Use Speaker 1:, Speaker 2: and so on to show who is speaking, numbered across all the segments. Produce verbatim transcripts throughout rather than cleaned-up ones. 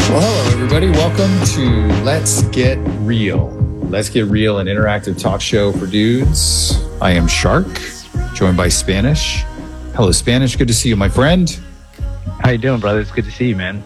Speaker 1: Well, hello, everybody. Welcome to Let's Get Real. Let's Get Real, an interactive talk show for dudes. I am Shark, joined by Spanish. Hello, Spanish. Good to see you, my friend.
Speaker 2: How you doing, brother? It's good to see you, man.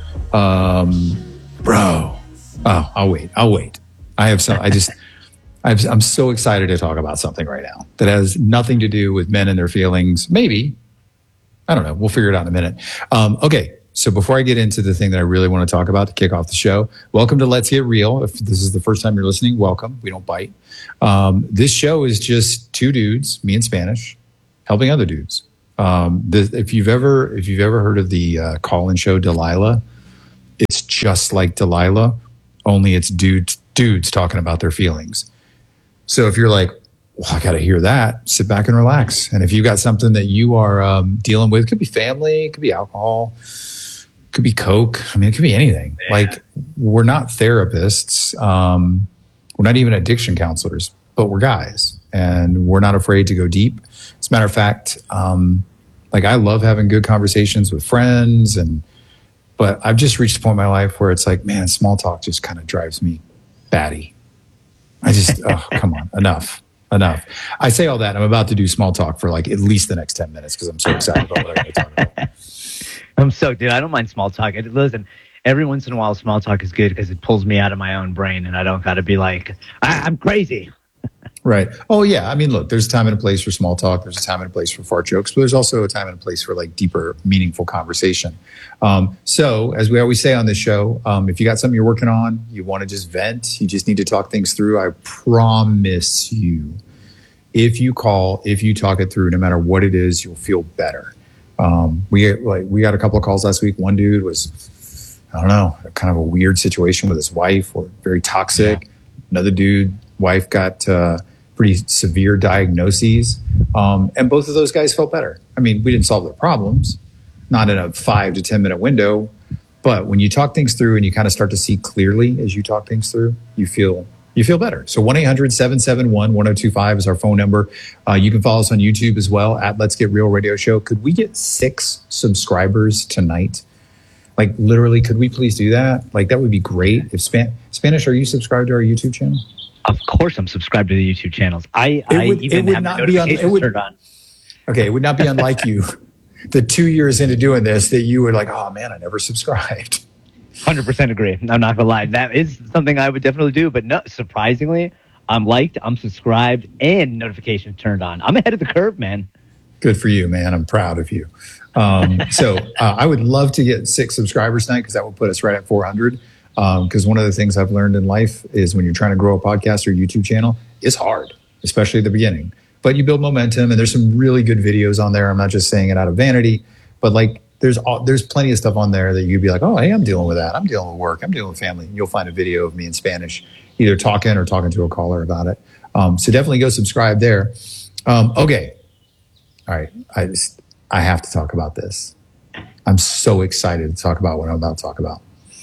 Speaker 1: Um, bro. Oh, I'll wait. I'll wait. I have some. I just. I've, I'm so excited to talk about something right now that has nothing to do with men and their feelings. Maybe. I don't know. We'll figure it out in a minute. Um, okay. So before I get into the thing that I really want to talk about to kick off the show, welcome to Let's Get Real. If this is the first time you're listening, welcome. We don't bite. Um, this show is just two dudes, me and Spanish, helping other dudes. Um, the, if you've ever if you've ever heard of the uh, call-in show Delilah, it's just like Delilah, only it's dudes dudes talking about their feelings. So if you're like, well, I got to hear that, sit back and relax. And if you've got something that you are um, dealing with, it could be family, it could be alcohol, could be Coke. I mean, it could be anything. Yeah. Like, we're not therapists. Um, we're not even addiction counselors, but we're guys. And we're not afraid to go deep. As a matter of fact, um, like, I love having good conversations with friends. and But I've just reached a point in my life where it's like, man, small talk just kind of drives me batty. I just, oh, come on, enough. Enough. I say all that. I'm about to do small talk for like at least the next ten minutes because I'm so excited about what I'm going to talk about.
Speaker 2: I'm so, dude, I don't mind small talk. Listen, every once in a while, small talk is good because it pulls me out of my own brain and I don't got to be like, I- I'm crazy.
Speaker 1: Right. Oh, yeah. I mean, look, there's a time and a place for small talk. There's a time and a place for fart jokes, but there's also a time and a place for like deeper, meaningful conversation. Um, so as we always say on this show, um, if you got something you're working on, you want to just vent, you just need to talk things through, I promise you, if you call, if you talk it through, no matter what it is, you'll feel better. Um, we like we got a couple of calls last week. One dude was, I don't know, kind of a weird situation with his wife, or very toxic. Yeah. Another dude, wife got uh, pretty severe diagnoses, um, and both of those guys felt better. I mean, we didn't solve their problems, not in a five to ten minute window, but when you talk things through and you kind of start to see clearly as you talk things through, you feel. You feel better. So one eight hundred seven seven one one oh two five is our phone number. Uh, you can follow us on YouTube as well at Let's Get Real Radio Show. Could we get six subscribers tonight? Like, literally, could we please do that? Like, that would be great. If Span- Spanish, are you subscribed to our YouTube channel?
Speaker 2: Of course I'm subscribed to the YouTube channels. I,
Speaker 1: it
Speaker 2: I
Speaker 1: would,
Speaker 2: even
Speaker 1: it would
Speaker 2: have
Speaker 1: not
Speaker 2: notifications
Speaker 1: be un- it would,
Speaker 2: turned on.
Speaker 1: Okay, it would not be unlike you. The two years into doing this that you were like, oh, man, I never subscribed.
Speaker 2: one hundred percent agree. I'm not gonna lie. That is something I would definitely do. But no, surprisingly, I'm liked, I'm subscribed, and notifications turned on. I'm ahead of the curve, man.
Speaker 1: Good for you, man. I'm proud of you. Um, so uh, I would love to get six subscribers tonight because that would put us right at four hundred. Because um, one of the things I've learned in life is when you're trying to grow a podcast or YouTube channel, it's hard, especially at the beginning. But you build momentum, and there's some really good videos on there. I'm not just saying it out of vanity, but like, There's all, there's plenty of stuff on there that you'd be like, oh, hey, I'm dealing with that. I'm dealing with work. I'm dealing with family. You'll find a video of me in Spanish, either talking or talking to a caller about it. Um, so definitely go subscribe there. Um, okay. All right. I just, I have to talk about this. I'm so excited to talk about what I'm about to talk about.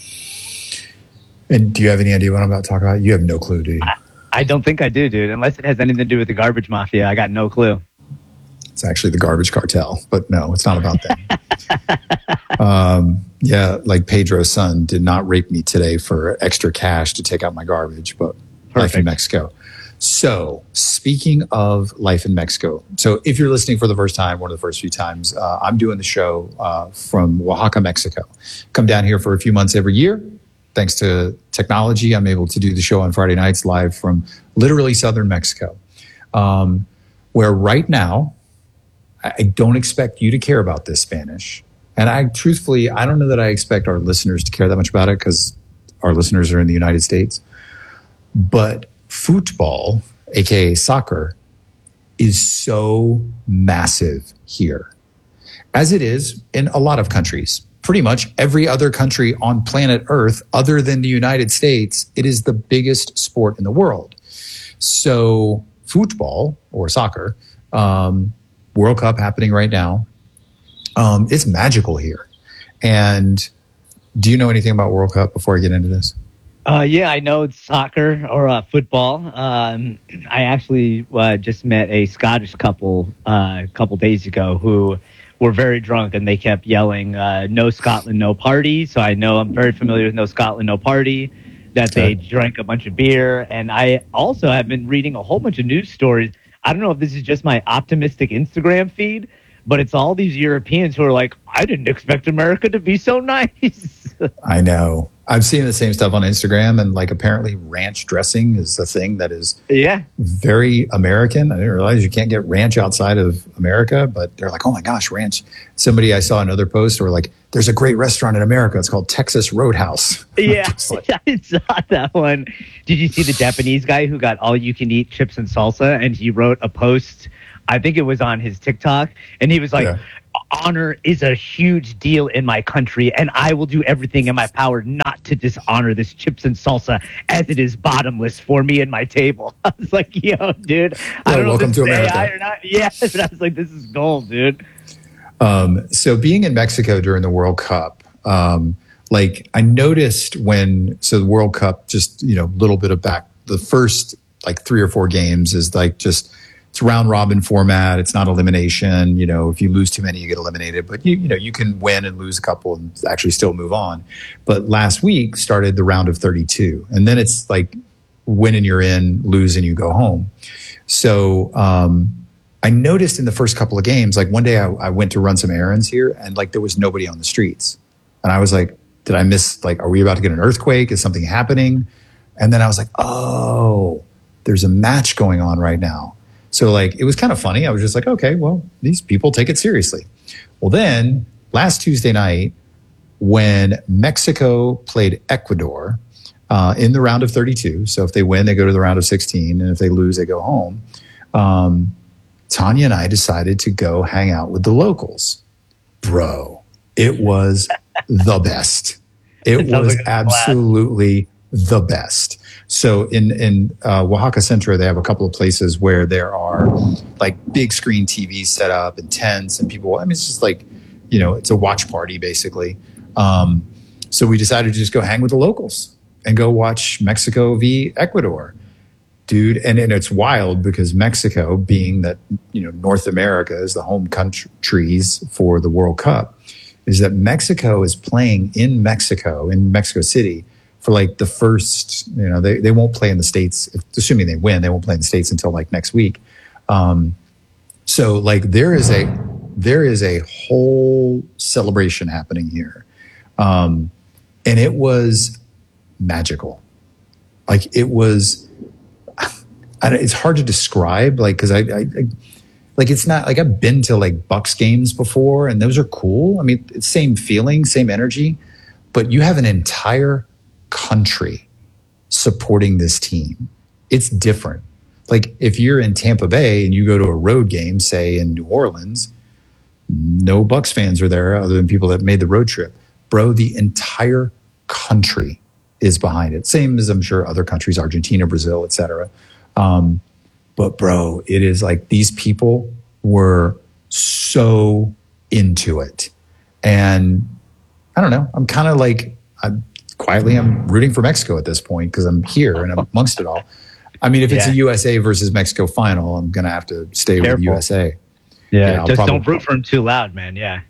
Speaker 1: And do you have any idea what I'm about to talk about? You have no clue, do you?
Speaker 2: I, I don't think I do, dude. Unless it has anything to do with the garbage mafia. I got no clue.
Speaker 1: It's actually the garbage cartel, but no, it's not about them. um, yeah, like Pedro's son did not rape me today for extra cash to take out my garbage, but Perfect. Life in Mexico. So speaking of life in Mexico, so if you're listening for the first time, one of the first few times, uh, I'm doing the show uh, from Oaxaca, Mexico. Come down here for a few months every year. Thanks to technology, I'm able to do the show on Friday nights live from literally southern Mexico, um, where right now, I don't expect you to care about this, Spanish. And I truthfully, I don't know that I expect our listeners to care that much about it because our listeners are in the United States. But football, A K A soccer, is so massive here, as it is in a lot of countries. Pretty much every other country on planet Earth, other than the United States, it is the biggest sport in the world. So football, or soccer, um, World Cup happening right now. Um, it's magical here. And do you know anything about World Cup before I get into this?
Speaker 2: Uh, yeah, I know it's soccer or uh, football. Um, I actually uh, just met a Scottish couple uh, a couple days ago who were very drunk and they kept yelling, uh, "No Scotland, no party." So I know I'm very familiar with "No Scotland, no party." That they
Speaker 1: Okay.
Speaker 2: drank a bunch of beer, and I also have been reading a whole bunch of news stories. I don't know if this is just my optimistic Instagram feed, but it's all these Europeans who are like, "I didn't expect America to be so nice."
Speaker 1: I know. I'm seeing the same stuff on Instagram, and like apparently ranch dressing is a thing that is
Speaker 2: Yeah.
Speaker 1: very American. I didn't realize you can't get ranch outside of America, but they're like, oh my gosh, ranch. Somebody I saw another post were like, there's a great restaurant in America. It's called Texas Roadhouse.
Speaker 2: Yeah,
Speaker 1: Just like,
Speaker 2: I saw that one. Did you see the Japanese guy who got all you can eat chips and salsa? And he wrote a post, I think it was on his TikTok, and he was like,
Speaker 1: Yeah.
Speaker 2: honor is a huge deal in my country, and I will do everything in my power not to dishonor this chips and salsa as it is bottomless for me and my table. I was like, yo, dude, I
Speaker 1: Yeah,
Speaker 2: don't know
Speaker 1: welcome
Speaker 2: if
Speaker 1: to
Speaker 2: this is
Speaker 1: America.
Speaker 2: A I or not. Yeah, but I was like, this is gold, dude.
Speaker 1: Um, so being in Mexico during the World Cup, um, like I noticed when, so the World Cup, just, you know, a little bit of back, the first like three or four games is like just, it's round robin format. It's not elimination. You know, if you lose too many, you get eliminated, but you, you know, you can win and lose a couple and actually still move on. But last week started the round of thirty-two, and then it's like win and you're in, lose and you go home. So, um, I noticed in the first couple of games, like one day I, I went to run some errands here and like there was nobody on the streets. And I was like, did I miss, like, are we about to get an earthquake? Is something happening? And then I was like, oh, there's a match going on right now. So like, it was kind of funny. I was just like, okay, well, these people take it seriously. Well, then last Tuesday night, when Mexico played Ecuador uh, in the round of thirty-two, so if they win, they go to the round of sixteen. And if they lose, they go home. Um, Tanya and I decided to go hang out with the locals. Bro, it was the best. It
Speaker 2: It sounds
Speaker 1: was
Speaker 2: like a blast.
Speaker 1: absolutely the best. So in in uh, Oaxaca Centro, they have a couple of places where there are like big screen T Vs set up and tents and people. I mean, it's just like, you know, it's a watch party basically. Um, so we decided to just go hang with the locals and go watch Mexico v Ecuador. Dude, and, and it's wild because Mexico, being that, you know, North America is the home countries for the World Cup, is that Mexico is playing in Mexico, in Mexico City, for like the first, you know, they, they won't play in the States, if, assuming they win, they won't play in the States until like next week. Um, so like there is a, there is a whole celebration happening here. Um, and it was magical. Like it was, I don't, it's hard to describe, like, because I, I, I, like, it's not like I've been to like Bucks games before, and those are cool. I mean, it's same feeling, same energy, but you have an entire country supporting this team. It's different. Like if you're in Tampa Bay and you go to a road game, say in New Orleans, no Bucks fans are there other than people that made the road trip. Bro, the entire country is behind it. Same as I'm sure other countries, Argentina, Brazil, et cetera. Um, but bro, it is like these people were so into it. And I don't know, I'm kind of like, I'm quietly, I'm rooting for Mexico at this point because I'm here and I'm amongst it all. I mean, if it's
Speaker 2: Yeah.
Speaker 1: a U S A versus Mexico final, I'm going to have to stay
Speaker 2: Careful.
Speaker 1: with U S A.
Speaker 2: Yeah,
Speaker 1: Yeah, I'll
Speaker 2: just
Speaker 1: probably-
Speaker 2: don't root for him too loud, man. Yeah.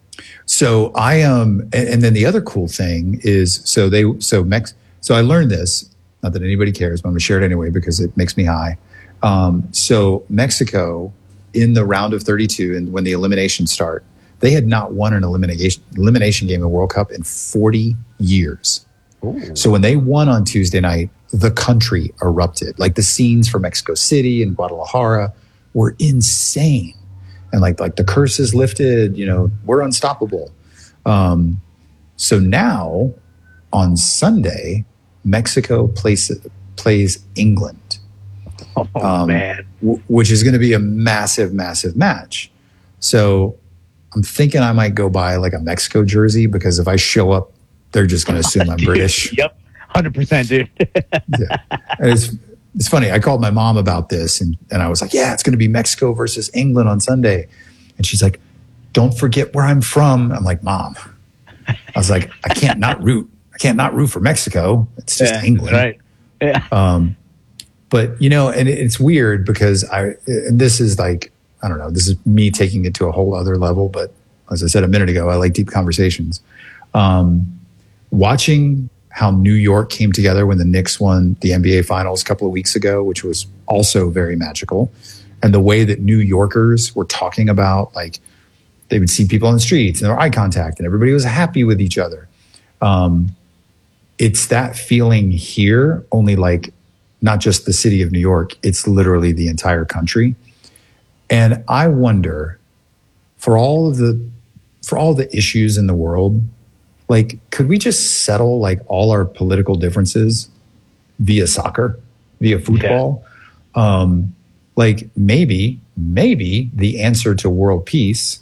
Speaker 1: So I um and, and then the other cool thing is so they so Mex so I learned this, not that anybody cares, but I'm gonna share it anyway because it makes me high. Um, so Mexico in the round of thirty-two and when the eliminations start, they had not won an elimination elimination game in the World Cup in forty years. Ooh. So when they won on Tuesday night, the country erupted. Like the scenes for Mexico City and Guadalajara were insane. And like like the curse is lifted, you know, we're unstoppable. Um, so now on Sunday, Mexico plays plays England,
Speaker 2: Oh,
Speaker 1: um,
Speaker 2: man.
Speaker 1: w- which is going to be a massive, massive match. So I'm thinking I might go buy like a Mexico jersey because if I show up, they're just going to assume I'm
Speaker 2: Dude,
Speaker 1: British.
Speaker 2: Yep. one hundred percent, dude.
Speaker 1: Yeah. And it's it's funny. I called my mom about this and, and I was like, yeah, it's going to be Mexico versus England on Sunday. And she's like, don't forget where I'm from. I'm like, Mom, I was like, I can't not root. I can't not root for Mexico. It's just
Speaker 2: Yeah,
Speaker 1: England.
Speaker 2: Right. Yeah.
Speaker 1: Um, but, you know, and it's weird because I, and this is like, I don't know, this is me taking it to a whole other level, but as I said a minute ago, I like deep conversations. Um, watching how New York came together when the Knicks won the N B A Finals a couple of weeks ago, which was also very magical, and the way that New Yorkers were talking about, like, they would see people on the streets and there were eye contact and everybody was happy with each other. Um, it's that feeling here, only like not just the city of New York, it's literally the entire country. And I wonder, for all of the for all the issues in the world, like, could we just settle like all our political differences via soccer, via football? Yeah. Um, like maybe, maybe the answer to world peace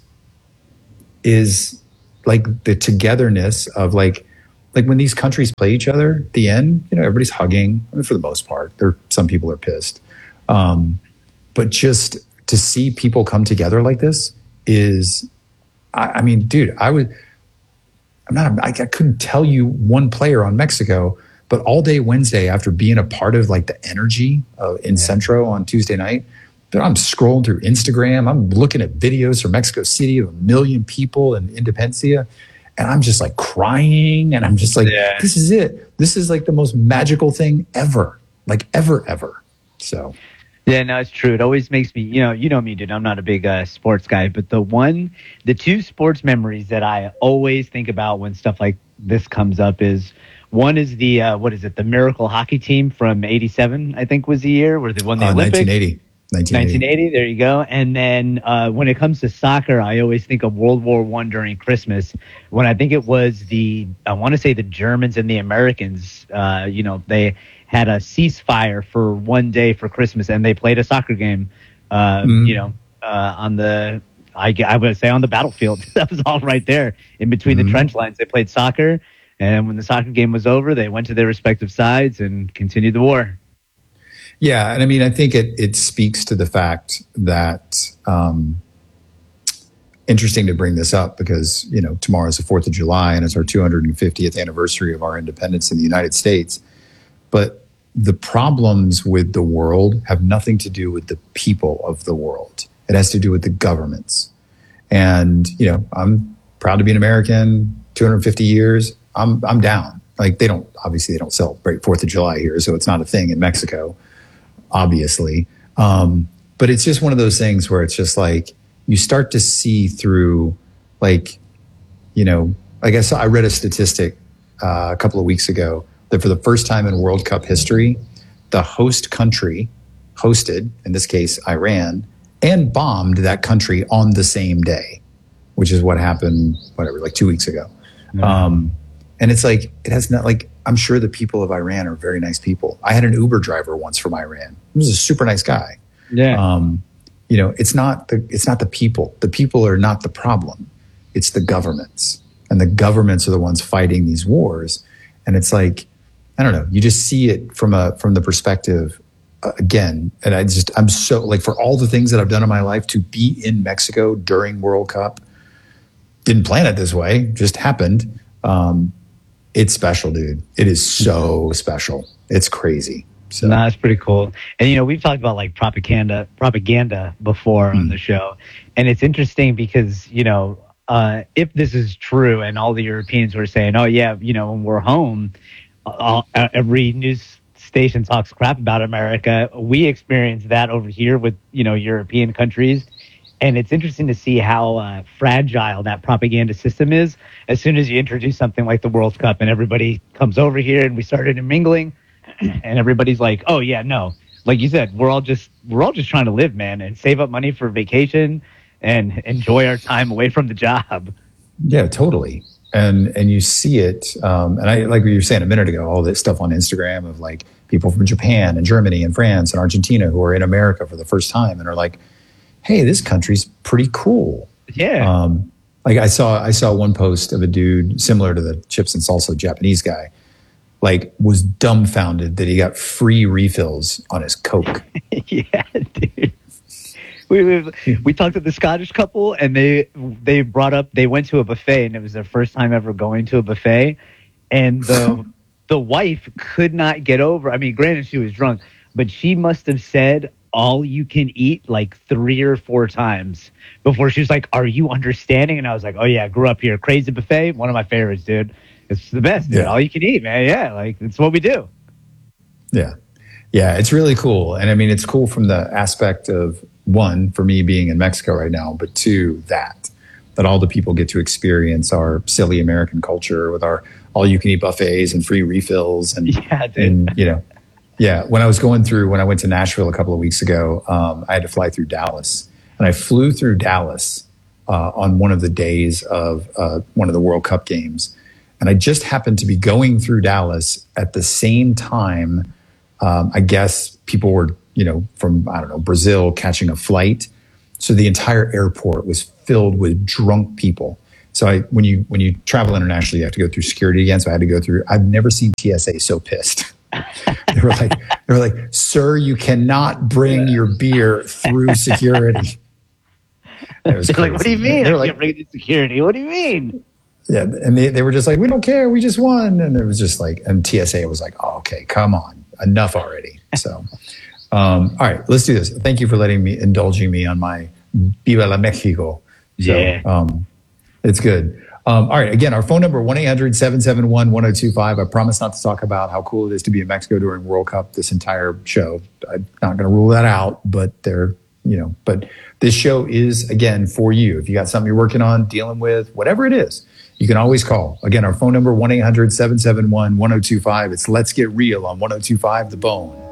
Speaker 1: is like the togetherness of like, like when these countries play each other, at the end, you know, everybody's hugging. I mean, for the most part, there some people are pissed, um, but just to see people come together like this is, I, I mean, dude, I would. I'm not. I, I couldn't tell you one player on Mexico, but all day Wednesday, after being a part of like the energy uh, in yeah. Centro on Tuesday night, I'm scrolling through Instagram. I'm looking at videos from Mexico City of a million people in Independencia, and I'm just like crying. And I'm just like, yeah. this is it. This is like the most magical thing ever, like ever, ever. So.
Speaker 2: Yeah, no, it's true. It always makes me, you know, you know me, dude. I'm not a big uh, sports guy, but the one, the two sports memories that I always think about when stuff like this comes up is, one is the, uh, what is it, the Miracle Hockey Team from eighty-seven, I think was the year, where they won the uh, Olympics.
Speaker 1: nineteen eighty.
Speaker 2: nineteen eighty, there you go. And then uh, when it comes to soccer, I always think of World War One during Christmas, when I think it was the, I want to say the Germans and the Americans, uh, you know, they had a ceasefire for one day for Christmas, and they played a soccer game, uh, mm. you know, uh, on the, I, I would say on the battlefield. That was all right there in between mm. the trench lines. They played soccer, and when the soccer game was over, they went to their respective sides and continued the war.
Speaker 1: Yeah, and I mean, I think it it speaks to the fact that, um, interesting to bring this up because, you know, tomorrow is the fourth of July, and it's our two hundred fiftieth anniversary of our independence in the United States. But the problems with the world have nothing to do with the people of the world. It has to do with the governments. And, you know, I'm proud to be an American, two hundred fifty years. I'm I'm down. Like, they don't, obviously they don't celebrate fourth of July here, so it's not a thing in Mexico, obviously. Um, but it's just one of those things where it's just like, you start to see through, like, you know, I guess I read a statistic uh, a couple of weeks ago that for the first time in World Cup history, the host country hosted, in this case, Iran, and bombed that country on the same day, which is what happened, whatever, like two weeks ago. Mm-hmm. Um, and it's like, it has not, like, I'm sure the people of Iran are very nice people. I had an Uber driver once from Iran. He was a super nice guy.
Speaker 2: Yeah.
Speaker 1: Um, you know, it's not the, it's not the people. The people are not the problem. It's the governments, and the governments are the ones fighting these wars. And it's like, I don't know, you just see it from a, from the perspective uh, again. And I just, I'm so, like, for all the things that I've done in my life, to be in Mexico during World Cup, didn't plan it this way, just happened. Um, it's special, dude. It is so special. It's crazy. So.
Speaker 2: No, that's pretty cool. And, you know, we've talked about like propaganda, propaganda before mm. on the show. And it's interesting because, you know, uh, if this is true and all the Europeans were saying, oh yeah, you know, when we're home, all, every news station talks crap about America. We experience that over here with, you know, European countries. And it's interesting to see how uh, fragile that propaganda system is. As soon as you introduce something like the World Cup and everybody comes over here and we start intermingling, and everybody's like, oh yeah, no. Like you said, we're all just we're all just trying to live, man, and save up money for vacation and enjoy our time away from the job.
Speaker 1: Yeah, totally. And and you see it, um, and I like what you were saying a minute ago, all this stuff on Instagram of like people from Japan and Germany and France and Argentina who are in America for the first time and are like, hey, this country's pretty cool.
Speaker 2: Yeah.
Speaker 1: Um, like I saw I saw one post of a dude similar to the chips and salsa Japanese guy, like was dumbfounded that he got free refills on his Coke.
Speaker 2: Yeah, dude. We, we we talked to the Scottish couple, and they they brought up they went to a buffet, and it was their first time ever going to a buffet, and the the wife could not get over. I mean, granted she was drunk, but she must have said, all you can eat like three or four times before she was like, "Are you understanding?" And I was like, "Oh yeah, I grew up here. Crazy Buffet, one of my favorites, dude. It's the best, dude.
Speaker 1: Yeah.
Speaker 2: All you can eat, man. Yeah, like it's what we do."
Speaker 1: Yeah. Yeah, it's really cool. And I mean, it's cool from the aspect of, one, for me being in Mexico right now, but two, that, that all the people get to experience our silly American culture with our all-you-can-eat buffets and free refills. And,
Speaker 2: yeah, dude.
Speaker 1: and, you know, yeah, when I was going through, when I went to Nashville a couple of weeks ago, um, I had to fly through Dallas. And I flew through Dallas uh, on one of the days of uh, one of the World Cup games. And I just happened to be going through Dallas at the same time. Um, I guess people were, you know, from, I don't know, Brazil catching a flight. So the entire airport was filled with drunk people. So I, when you when you travel internationally, you have to go through security again. So I had to go through. I've never seen T S A so pissed. They were like, they were like, "Sir, you cannot bring your beer through security." It was
Speaker 2: like, "What do you mean? I
Speaker 1: like,
Speaker 2: can't bring it through security. What do you mean?"
Speaker 1: Yeah, and they, they were just like, "We don't care. We just won." And it was just like, and T S A was like, "Oh, okay, come on. Enough already." So, um, all right, let's do this. Thank you for letting me, indulging me on my Viva la Mexico. So,
Speaker 2: Yeah.
Speaker 1: um, it's good. Um, all right, again, our phone number, one eight hundred seven seven one one zero two five. I promise not to talk about how cool it is to be in Mexico during World Cup this entire show. I'm not going to rule that out, but they're, you know, but this show is, again, for you. If you got something you're working on, dealing with, whatever it is, you can always call. Again, our phone number, one eight hundred seven seven one one zero two five. It's Let's Get Real on one oh two five The Bone.